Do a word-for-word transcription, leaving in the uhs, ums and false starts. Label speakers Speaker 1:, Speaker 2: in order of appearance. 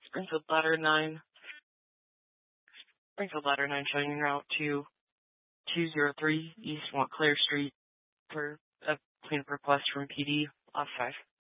Speaker 1: Springfield Ladder nine. Springfield Ladder nine showing en route to two oh three East Montclair Street for a cleanup request from P D. Off five.